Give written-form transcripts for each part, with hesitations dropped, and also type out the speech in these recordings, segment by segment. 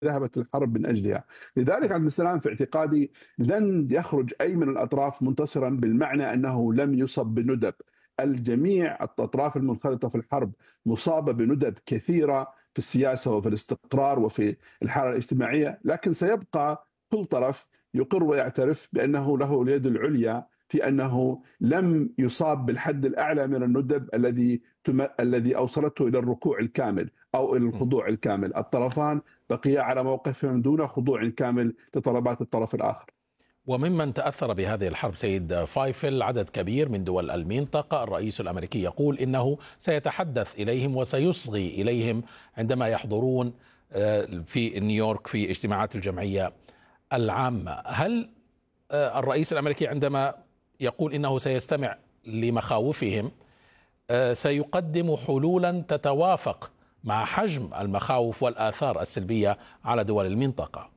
ذهبت الحرب من أجلها. لذلك عبد السلام في اعتقادي لن يخرج أي من الأطراف منتصرا، بالمعنى أنه لم يصب بندب. الجميع الأطراف المنخرطة في الحرب مصابة بندب كثيرة في السياسة وفي الاستقرار وفي الحالة الاجتماعية، لكن سيبقى كل طرف يقر ويعترف بأنه له اليد العليا في أنه لم يصاب بالحد الأعلى من الندب الذي أوصلته إلى الركوع الكامل أو إلى الخضوع الكامل. الطرفان بقيا على موقفهم دون خضوع كامل لطلبات الطرف الآخر. وممن تأثر بهذه الحرب سيد فايفل عدد كبير من دول المنطقة. الرئيس الأمريكي يقول إنه سيتحدث إليهم وسيصغي إليهم عندما يحضرون في نيويورك في اجتماعات الجمعية العامة. هل الرئيس الأمريكي عندما يقول إنه سيستمع لمخاوفهم سيقدم حلولا تتوافق مع حجم المخاوف والآثار السلبية على دول المنطقة؟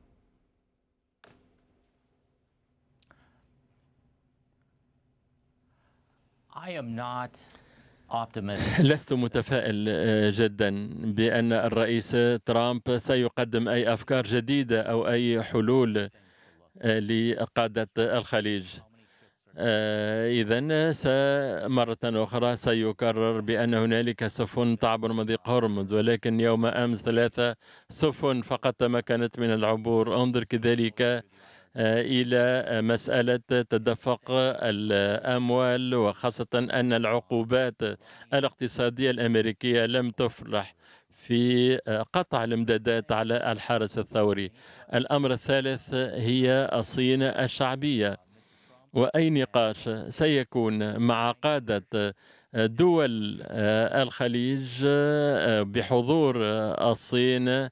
لست متفائل جدا بأن الرئيس ترامب سيقدم أي أفكار جديدة أو أي حلول لقادة الخليج. إذن مرة أخرى سيكرر بأن هنالك سفن تعبر مضيق هرمز، ولكن يوم أمس 3 سفن فقط تمكنت من العبور. انظر كذلك إلى مسألة تدفق الأموال، وخاصة أن العقوبات الاقتصادية الأمريكية لم تفلح في قطع الامدادات على الحرس الثوري. الأمر الثالث هي الصين الشعبية، وأي نقاش سيكون مع قادة دول الخليج بحضور الصين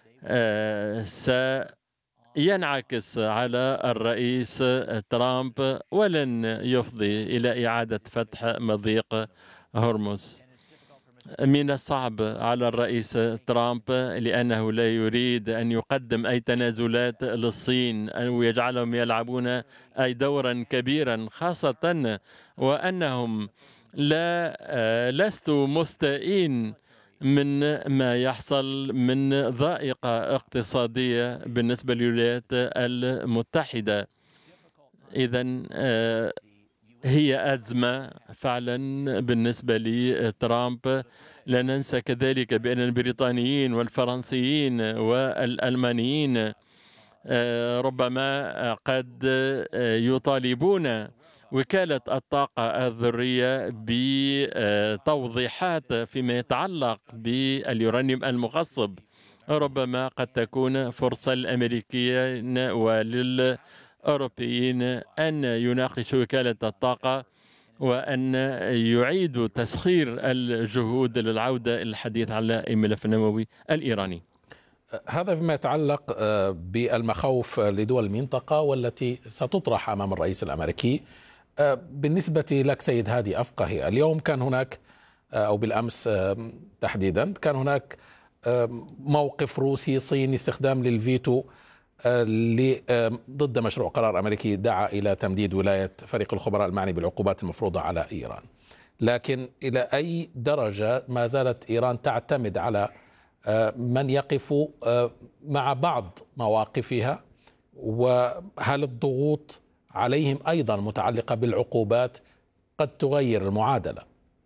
سينعكس على الرئيس ترامب ولن يفضي إلى إعادة فتح مضيق هرمز. من الصعب على الرئيس ترامب لأنه لا يريد أن يقدم أي تنازلات للصين أو يجعلهم يلعبون أي دورا كبيرا، خاصة وأنهم لست مستائين من ما يحصل من ضائقة اقتصادية بالنسبة للولايات المتحدة. إذن هي أزمة فعلا بالنسبة لترامب. لا ننسى كذلك بأن البريطانيين والفرنسيين والألمانيين ربما قد يطالبون وكالة الطاقة الذرية بتوضيحات فيما يتعلق باليورانيوم المخصب. ربما قد تكون فرصة للأمريكيين وللأوروبيين أن يناقشوا وكالة الطاقة وأن يعيدوا تسخير الجهود للعودة إلى الحديث على الملف النووي الإيراني. هذا فيما يتعلق بالمخاوف لدول المنطقة والتي ستطرح أمام الرئيس الأمريكي. بالنسبة لك سيد هادي أفقهي، اليوم كان هناك أو بالأمس تحديدا كان هناك موقف روسي صيني استخدام للفيتو ضد مشروع قرار أمريكي دعا إلى تمديد ولاية فريق الخبراء المعني بالعقوبات المفروضة على إيران. لكن إلى أي درجة ما زالت إيران تعتمد على من يقف مع بعض مواقفها، وهل الضغوط عليهم أيضا متعلقة بالعقوبات قد تغير المعادلة؟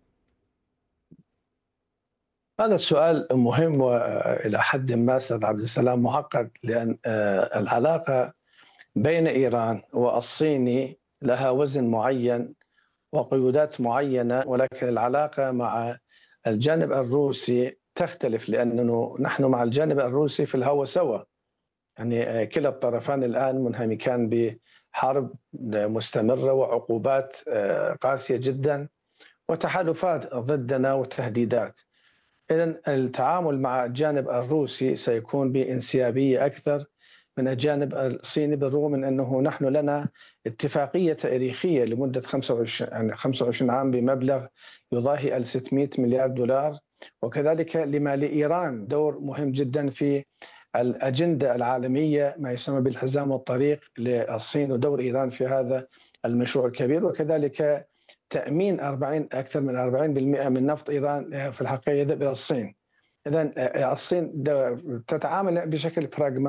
هذا السؤال مهم وإلى حد ما أستاذ عبد السلام معقد، لأن العلاقة بين إيران والصيني لها وزن معين وقيودات معينة، ولكن العلاقة مع الجانب الروسي تختلف، لأنه نحن مع الجانب الروسي في الهوى سوا. يعني كلا الطرفان الآن منهمكان بحرب مستمرة وعقوبات قاسية جدا وتحالفات ضدنا وتهديدات. إذن التعامل مع الجانب الروسي سيكون بانسيابية أكثر من الجانب الصيني، بالرغم من أنه نحن لنا اتفاقية تاريخية لمدة 25 عام بمبلغ يضاهي 600 مليار دولار، وكذلك لما لإيران دور مهم جدا في الأجندة العالمية ما يسمى بالحزام والطريق للصين، ودور إيران في هذا المشروع الكبير، وكذلك تأمين أكثر من 40% من نفط إيران في الحقيقة يذهب إلى الصين. إذن الصين تتعامل بشكل براغماتي.